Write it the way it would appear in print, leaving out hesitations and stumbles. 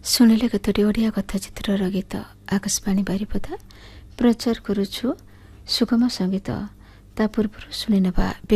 ଶୁଣିଲେ କେତୋଟି ଓଡ଼ିଆ କଥାଚିତ୍ରର ଗୀତ ଆକାଶବାଣୀ ବାରିପଦା ପ୍ରଚାର କରୁଛୁ ସୁଗମ ସଙ୍ଗୀତ। ତା ପୂର୍ବରୁ ଶୁଣିନେବା